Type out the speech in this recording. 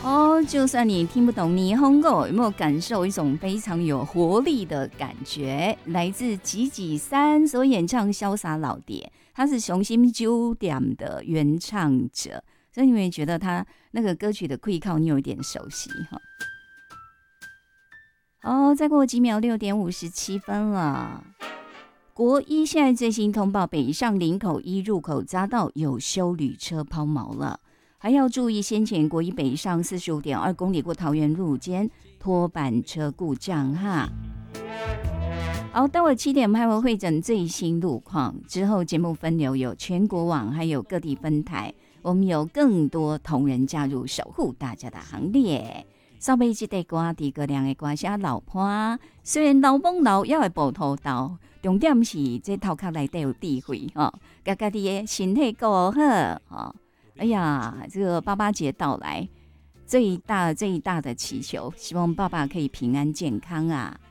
哦，就算你听不懂霓虹狗，有没有感受一种非常有活力的感觉？来自吉吉三所演唱《潇洒老爹》，他是雄心酒店的原唱者，所以你们觉得他那个歌曲的溃靠，你有一点熟悉哈。哦，再过几秒，6:57了。国一现在最新通报，北上林口一入口匝道有休旅车抛锚了。还要注意，先前国一北上45.2公里过桃园路间拖板车故障哈。好，待会7点派会会诊最新路况，之后节目分流有全国网还有各地分台，我们有更多同仁加入守护大家的行列。稍微这个歌，诸葛亮的歌写老伴，虽然老懵老也会补土豆，重点是这头壳内底有智慧哈，家己的身体顾好哈。哎呀，这个爸爸节到来，最大的祈求，希望爸爸可以平安健康啊！